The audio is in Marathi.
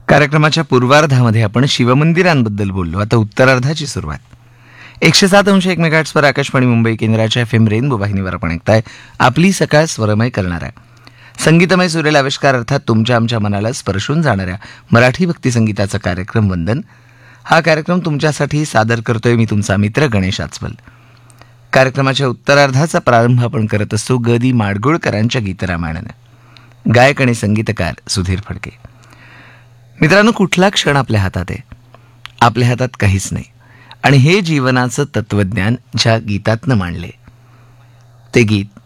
कार्यक्रमाच्या पूर्वार्धामध्ये आपण शिवमंदिरांबद्दल बोललो. आता उत्तरार्धाची सुरुवात. 107.1 मेगाहर्ट्झवर आकाशवाणी मुंबई केंद्राच्या FM रेनबो वाहिनीवर आपण ऐकताय आपली सकाळ स्वरमय करणाऱ्या संगीतमय सुरेल आविष्कार अर्थात तुमच्या आमच्या मनाला स्पर्शून जाणाऱ्या मराठी भक्तिसंगीताचा कार्यक्रम वंदन. हा कार्यक्रम तुमच्यासाठी सादर करतोय मी तुमचा मित्र गणेश आचवल. कार्यक्रमाच्या उत्तरार्धाचा प्रारंभ आपण करत असतो ग दी माडगुळकरांच्या गीतरामायणानं. गायक आणि संगीतकार सुधीर फडके. मित्रांनो, कुठला क्षण आपल्या हातात आहे? आपल्या हातात काहीच नाही. आणि हे जीवनाचं तत्वज्ञान ज्या गीतातनं मांडले ते गीत